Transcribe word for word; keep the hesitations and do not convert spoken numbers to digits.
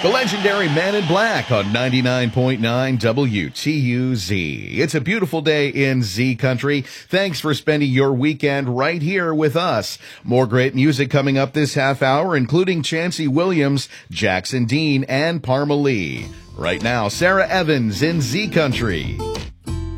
The legendary Man in Black on ninety-nine point nine W T U Z. It's a beautiful day in Z Country. Thanks for spending your weekend right here with us. More great music coming up this half hour, including Chancey Williams, Jackson Dean, and Parma Lee. Right now, Sarah Evans in Z Country.